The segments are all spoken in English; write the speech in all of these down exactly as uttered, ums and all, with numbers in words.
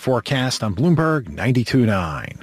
forecast on Bloomberg ninety-two point nine.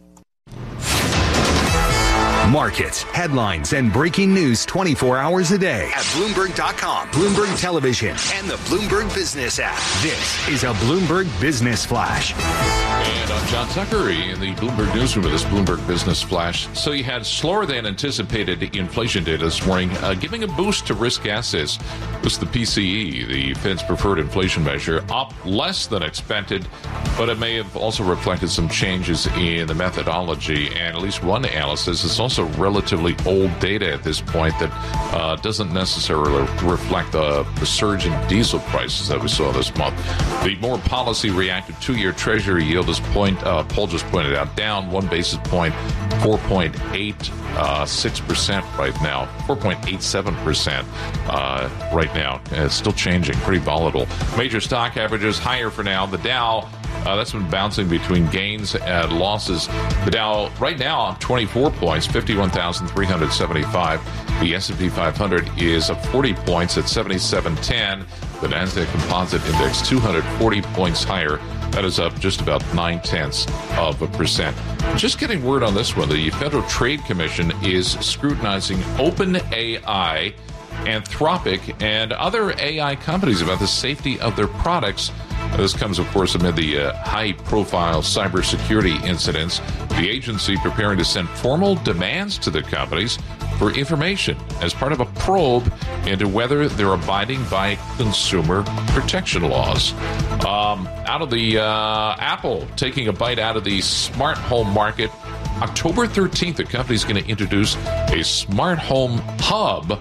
Markets, headlines, and breaking news twenty-four hours a day at Bloomberg dot com, Bloomberg Television, and the Bloomberg Business app. This is a Bloomberg Business Flash. And I'm John Tucker in the Bloomberg Newsroom with this Bloomberg Business Flash. So you had slower than anticipated inflation data this morning, uh, giving a boost to risk assets. This is the P C E, the Fed's preferred inflation measure, up less than expected, but it may have also reflected some changes in the methodology. And at least one analyst says it's also relatively old data at this point that uh, doesn't necessarily reflect the, the surge in diesel prices that we saw this month. The more policy-reactive two-year Treasury yield, as point, uh, Paul just pointed out, down one basis point, four point eight six percent right now, four point eight seven percent uh, right now. It's still changing, pretty volatile. Major stock averages higher for now. The Dow, Uh, that's been bouncing between gains and losses. The Dow right now up twenty-four points, fifty-one thousand three hundred seventy-five. The S and P five hundred is up forty points at seventy-seven ten. The Nasdaq Composite Index two hundred forty points higher. That is up just about nine-tenths of a percent. Just getting word on this one. The Federal Trade Commission is scrutinizing OpenAI, Anthropic, and other A I companies about the safety of their products. This comes, of course, amid the uh, high-profile cybersecurity incidents. The agency preparing to send formal demands to the companies for information as part of a probe into whether they're abiding by consumer protection laws. Um, out of the uh, Apple taking a bite out of the smart home market. October thirteenth, the company's going to introduce a smart home hub,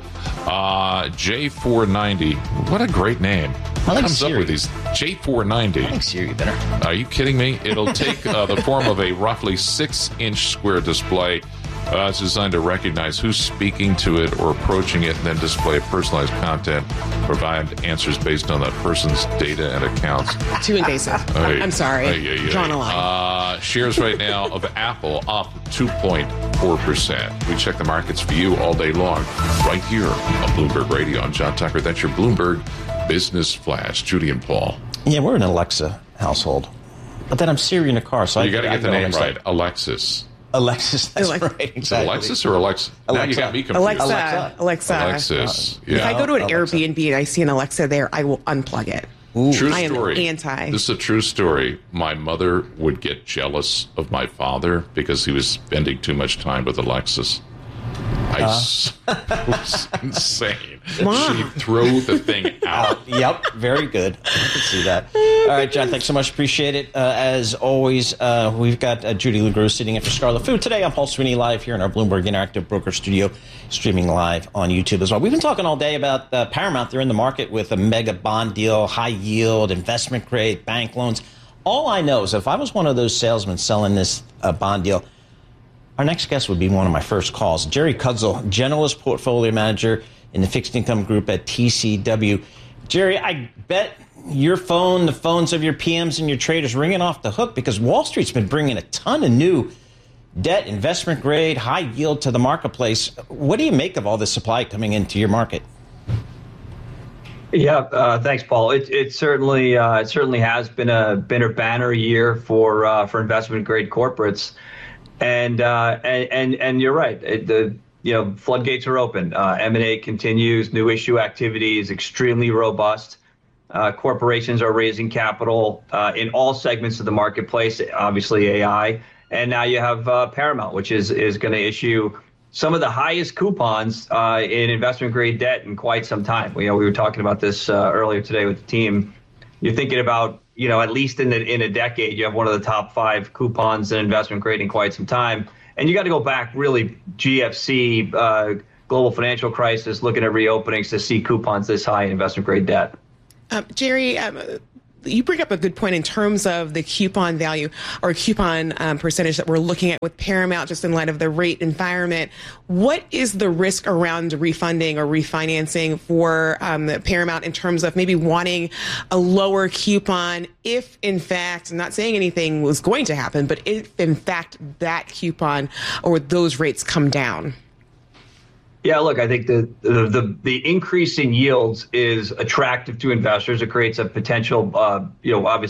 uh, J four ninety. What a great name. I like comes Siri. up with these J four ninety? I think Siri better. Are you kidding me? It'll take uh, the form of a roughly six-inch square display. Uh, it's designed to recognize who's speaking to it or approaching it, and then display personalized content, provide answers based on that person's data and accounts. Too invasive. Hey, I'm sorry. hey, hey, hey. Drawn a line. Uh, shares right now of Apple up two point four percent. We check the markets for you all day long, right here on Bloomberg Radio. I'm John Tucker. That's your Bloomberg Business Flash. Judy and Paul. Yeah, we're an Alexa household. But then I'm Siri in the car, so you I got to I get the go name inside. right. Alexis. Alexis, that's Alexa. right. Is it Alexis or Alexa? Alexa. Now you got me confused. Alexa. Alexa. Alexa. Alexis. If Yeah. I go to an Alexa. Airbnb and I see an Alexa there, I will unplug it. Ooh. True I am story. anti. This is a true story. My mother would get jealous of my father because he was spending too much time with Alexis. I s- it was insane. Mom. She'd throw the thing out. Yep, very good. I can see that. All right, John, thanks so much. Appreciate it. Uh, as always, uh, we've got uh, Judy LaGrue sitting in for Scarlet Food. Today, I'm Paul Sweeney live here in our Bloomberg Interactive Broker Studio, streaming live on YouTube as well. We've been talking all day about uh, Paramount. They're in the market with a mega bond deal, high yield, investment grade, bank loans. All I know is if I was one of those salesmen selling this uh, bond deal, our next guest would be one of my first calls. Jerry Kudzel, Generalist Portfolio Manager in the Fixed Income Group at T C W. Jerry, I bet your phone, the phones of your P Ms and your traders ringing off the hook because Wall Street's been bringing a ton of new debt, investment grade, high yield to the marketplace. What do you make of all this supply coming into your market? Yeah, uh, thanks, Paul. It, it certainly uh, it certainly has been a been a banner year for uh, for investment grade corporates. And, uh, and and and you're right. It, the you know floodgates are open. Uh, M and A continues. New issue activity is extremely robust. Uh, corporations are raising capital uh, in all segments of the marketplace. Obviously, A I, and now you have uh, Paramount, which is is going to issue some of the highest coupons uh, in investment grade debt in quite some time. We you know we were talking about this uh, earlier today with the team. You're thinking about, you know, at least in the, in a decade, you have one of the top five coupons in investment grade in quite some time. And you got to go back really G F C, uh, global financial crisis, looking at reopenings to see coupons this high in investment grade debt. Um, Jerry, um, you bring up a good point in terms of the coupon value or coupon um, percentage that we're looking at with Paramount, just in light of the rate environment. What is the risk around refunding or refinancing for um, the Paramount in terms of maybe wanting a lower coupon if, in fact, I'm not saying anything was going to happen, but if, in fact, that coupon or those rates come down? Yeah, look, I think the, the the the increase in yields is attractive to investors. It creates a potential, uh, you know, obviously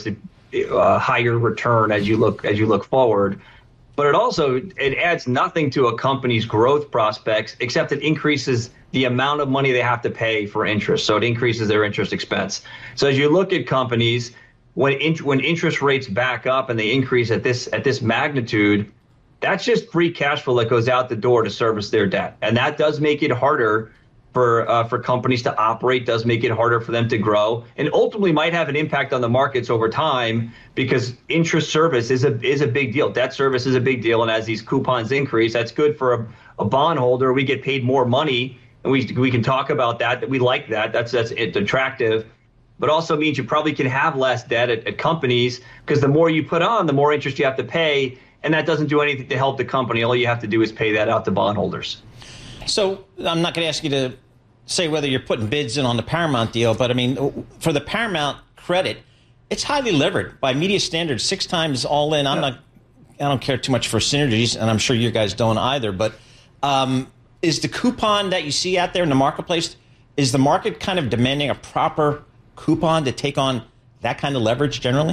uh, higher return as you look as you look forward. But it also it adds nothing to a company's growth prospects except it increases the amount of money they have to pay for interest. So it increases their interest expense. So as you look at companies, when in, when interest rates back up and they increase at this at this magnitude, that's just free cash flow that goes out the door to service their debt, and that does make it harder for uh, for companies to operate, does make it harder for them to grow, and ultimately might have an impact on the markets over time because interest service is a is a big deal. Debt service is a big deal, and as these coupons increase, that's good for a, a bondholder. We get paid more money, and we we can talk about that. That we like that. That's that's it's attractive, but also means you probably can have less debt at, at companies because the more you put on, the more interest you have to pay, and that doesn't do anything to help the company. All you have to do is pay that out to bondholders. So I'm not going to ask you to say whether you're putting bids in on the Paramount deal, but I mean, for the Paramount credit, it's highly levered by media standards, six times all in. I'm yeah. not, I don't care too much for synergies, and I'm sure you guys don't either. But um, is the coupon that you see out there in the marketplace, is the market kind of demanding a proper coupon to take on that kind of leverage generally?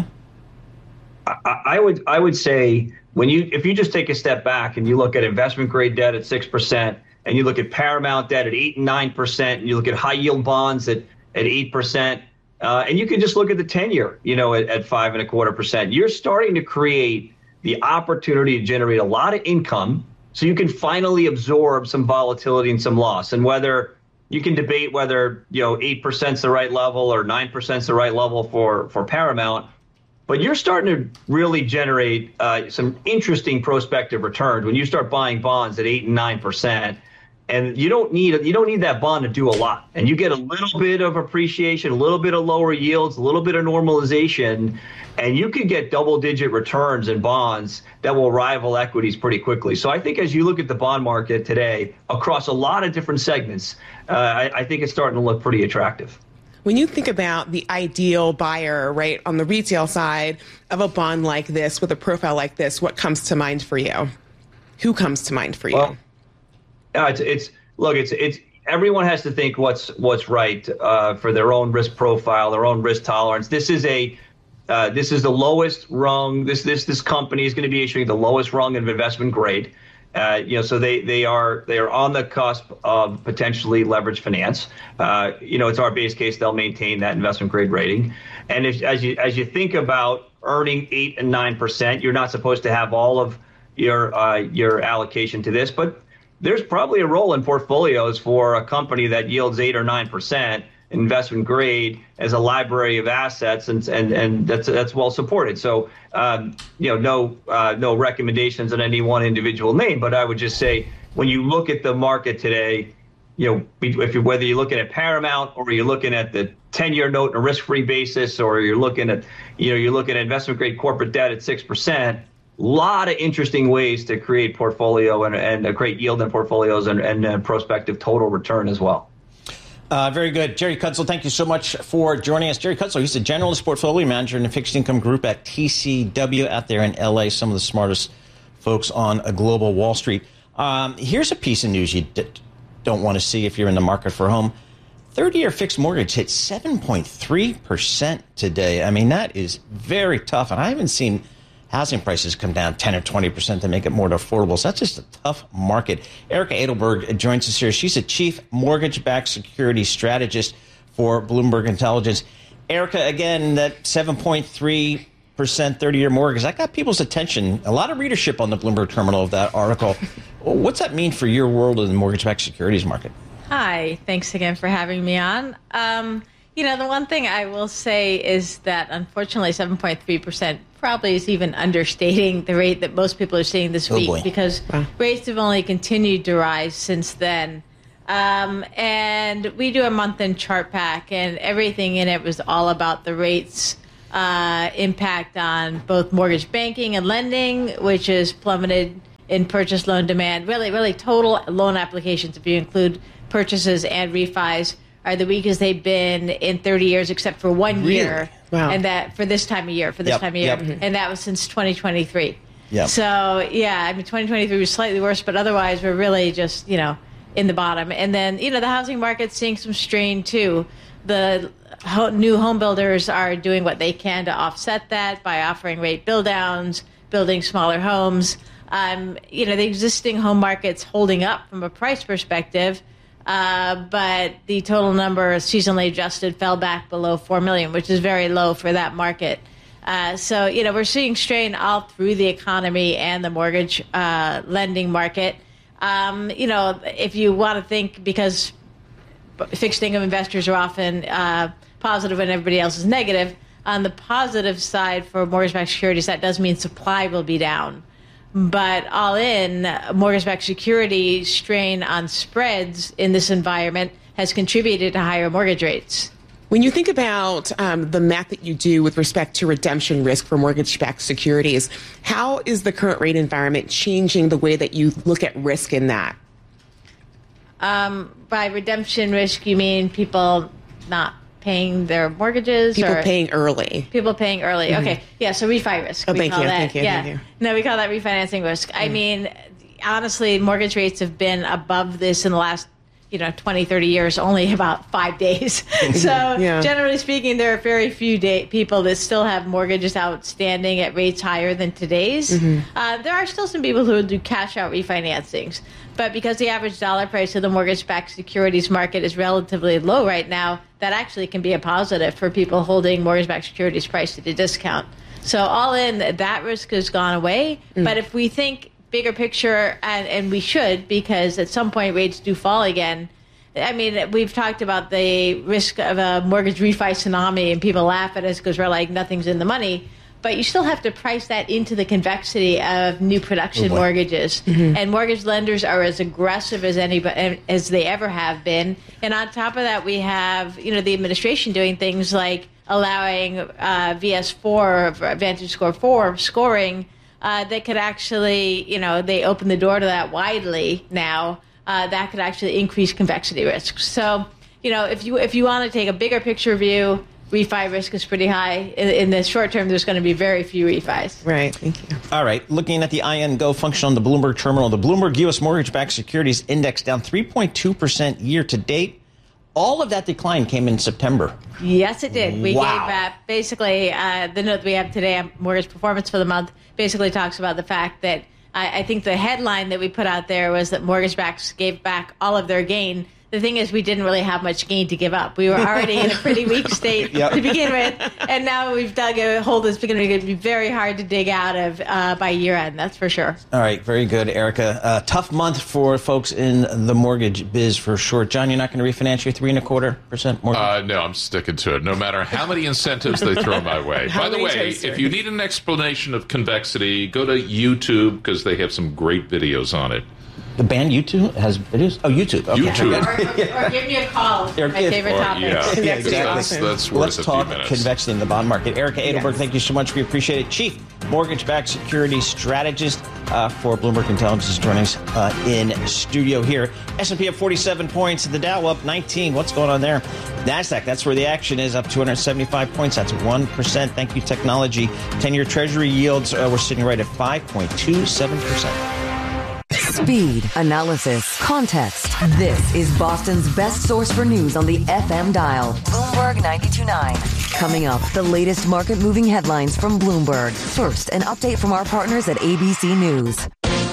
I, I would, I would say when you, if you just take a step back and you look at investment grade debt at six percent. And you look at Paramount debt at eight and nine percent, and you look at high yield bonds at at eight percent, uh, and you can just look at the ten year, you know, at, at five and a quarter percent. You're starting to create the opportunity to generate a lot of income, so you can finally absorb some volatility and some loss. And whether you can debate whether you know eight percent is the right level or nine percent is the right level for for Paramount, but you're starting to really generate uh, some interesting prospective returns when you start buying bonds at eight and nine percent. And you don't need you don't need that bond to do a lot. And you get a little bit of appreciation, a little bit of lower yields, a little bit of normalization, and you can get double-digit returns in bonds that will rival equities pretty quickly. So I think as you look at the bond market today across a lot of different segments, uh, I, I think it's starting to look pretty attractive. When you think about the ideal buyer, right, on the retail side of a bond like this with a profile like this, what comes to mind for you? Who comes to mind for you? Well, Uh, it's, it's look, it's it's everyone has to think what's what's right uh, for their own risk profile, their own risk tolerance. This is a uh, this is the lowest rung. This this this company is going to be issuing the lowest rung of investment grade. Uh, you know, so they they are they are on the cusp of potentially leverage finance. Uh, you know, it's our base case they'll maintain that investment grade rating. And if, as you as you think about earning eight and nine percent, you're not supposed to have all of your uh, your allocation to this, but there's probably a role in portfolios for a company that yields eight or nine percent investment grade as a library of assets, and and and that's that's well supported. So um, you know, no uh, no recommendations on any one individual name, but I would just say when you look at the market today, you know, if you, whether you're looking at Paramount or you're looking at the ten-year note on a risk-free basis, or you're looking at you know you're looking at investment grade corporate debt at six percent. Lot of interesting ways to create portfolio and, and a great yield in portfolios and, and uh, prospective total return as well. Uh, very good. Jerry Kudsel, thank you so much for joining us. Jerry Kudsel, he's a generalist portfolio manager in the fixed income group at T C W out there in L A, some of the smartest folks on a global Wall Street. Um, here's a piece of news you d- don't want to see if you're in the market for a home. thirty-year fixed mortgage hit seven point three percent today. I mean, that is very tough, and I haven't seen housing prices come down ten or twenty percent to make it more affordable. So that's just a tough market. Erica Edelberg joins us here. She's a chief mortgage-backed security strategist for Bloomberg Intelligence. Erica, again, that seven point three percent thirty-year mortgage, that got people's attention. A lot of readership on the Bloomberg terminal of that article. What's that mean for your world in the mortgage-backed securities market? Hi. Thanks again for having me on. Um, you know, the one thing I will say is that, unfortunately, seven point three percent probably is even understating the rate that most people are seeing this oh week boy. because wow. rates have only continued to rise since then. Um, and we do a month-end chart pack, and everything in it was all about the rates uh, impact on both mortgage banking and lending, which has plummeted in purchase loan demand. Really, really total loan applications, if you include purchases and refis, are the weakest they've been in thirty years, except for one really? year. Wow. And that for this time of year, for this yep, time of year. yep. And that was since twenty twenty-three. Yep. So, yeah, I mean, twenty twenty-three was slightly worse, but otherwise we're really just, you know, in the bottom. And then, you know, the housing market's seeing some strain too. The ho- new home builders are doing what they can to offset that by offering rate build downs, building smaller homes. Um, you know, the existing home market's holding up from a price perspective, uh, but the total number seasonally adjusted fell back below four million, which is very low for that market. Uh, so, you know, we're seeing strain all through the economy and the mortgage uh, lending market. Um, you know, if you want to think, because fixed income investors are often uh, positive when everybody else is negative, on the positive side for mortgage-backed securities, that does mean supply will be down. But all in, mortgage-backed security strain on spreads in this environment has contributed to higher mortgage rates. When you think about um, the math that you do with respect to redemption risk for mortgage-backed securities, how is the current rate environment changing the way that you look at risk in that? Um, by redemption risk, you mean people not paying their mortgages? People or paying early. People paying early. Mm-hmm. Okay. Yeah, so refi risk. Oh, we thank call you, that. thank you, yeah. thank you. No, we call that refinancing risk. Mm-hmm. I mean, honestly, mortgage rates have been above this in the last you know, twenty, thirty years, only about five days. So yeah. Generally speaking, there are very few day- people that still have mortgages outstanding at rates higher than today's. Mm-hmm. Uh, there are still some people who do cash out refinancings. But because the average dollar price of the mortgage-backed securities market is relatively low right now, that actually can be a positive for people holding mortgage-backed securities priced at a discount. So all in, that risk has gone away. Mm. But if we think bigger picture, and, and we should, because at some point rates do fall again. I mean, we've talked about the risk of a mortgage refi tsunami, and people laugh at us because we're like, nothing's in the money. But you still have to price that into the convexity of new production oh mortgages. Mm-hmm. And mortgage lenders are as aggressive as anybody, as they ever have been. And on top of that, we have, you know, the administration doing things like allowing uh, V S four, Vantage Score four scoring, Uh, that could actually, you know, they open the door to that widely now. Uh, that could actually increase convexity risk. So, you know, if you if you want to take a bigger picture view, refi risk is pretty high. In, in the short term, there's going to be very few refis. Right. Thank you. All right. Looking at the I N Go function on the Bloomberg terminal, the Bloomberg U S Mortgage-Backed Securities Index down three point two percent year to date. All of that decline came in September. Yes, it did. We wow. gave uh, basically uh, the note that we have today on mortgage performance for the month basically talks about the fact that I, I think the headline that we put out there was that mortgage backs gave back all of their gain. The thing is, we didn't really have much gain to give up. We were already in a pretty weak state yep. to begin with, and now we've dug a hole that's going to be very hard to dig out of uh, by year end. That's for sure. All right, very good, Erica. Uh, tough month for folks in the mortgage biz for sure. John, you're not going to refinance your three and a quarter percent mortgage? Uh, no, I'm sticking to it. No matter how many incentives they throw my way. By the way, toaster? If you need an explanation of convexity, go to YouTube because they have some great videos on it. The band YouTube has videos? Oh, YouTube. Okay. YouTube. Or, or, or give me a call. Or, My favorite or, topic. Yeah, yeah exactly. That's, that's worth Let's a talk few minutes. convexity in the bond market. Erica Edelberg, yes. Thank you so much. We appreciate it. Chief Mortgage-Backed Securities Strategist uh, for Bloomberg Intelligence is joining us uh, in studio here. S and P up forty-seven points. The Dow up nineteen. What's going on there? NASDAQ, that's where the action is, up two hundred seventy-five points. That's one percent. Thank you, technology. ten-year Treasury yields, uh, we're sitting right at five point two seven percent. Speed, analysis, context. This is Boston's best source for news on the F M dial. Bloomberg ninety-two point nine. Coming up, the latest market-moving headlines from Bloomberg. First, an update from our partners at A B C News.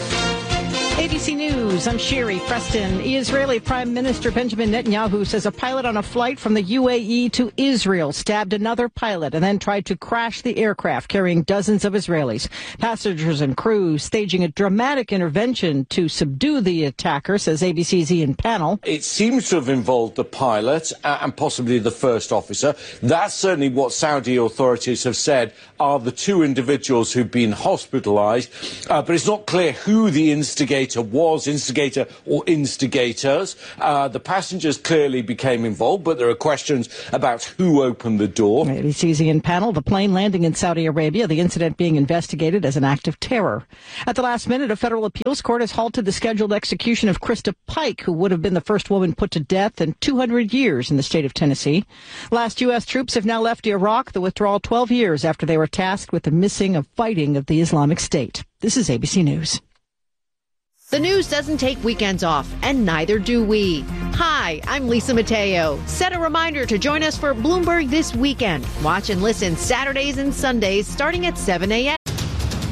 A B C News, I'm Sherry Preston. Israeli Prime Minister Benjamin Netanyahu says a pilot on a flight from the U A E to Israel stabbed another pilot and then tried to crash the aircraft carrying dozens of Israelis. Passengers and crew staging a dramatic intervention to subdue the attacker, says A B C's Ian Pannell. It seems to have involved the pilot uh, and possibly the first officer. That's certainly what Saudi authorities have said are the two individuals who've been hospitalized. Uh, but it's not clear who the instigator was, instigator or instigators. Uh, the passengers clearly became involved, but there are questions about who opened the door. A B C's Ian Pannell, the plane landing in Saudi Arabia, the incident being investigated as an act of terror. At the last minute, a federal appeals court has halted the scheduled execution of Krista Pike, who would have been the first woman put to death in two hundred years in the state of Tennessee. Last U S troops have now left Iraq, the withdrawal twelve years after they were tasked with the missing of fighting of the Islamic State. This is A B C News. The news doesn't take weekends off, and neither do we. Hi, I'm Lisa Mateo. Set a reminder to join us for Bloomberg This Weekend. Watch and listen Saturdays and Sundays starting at seven a.m.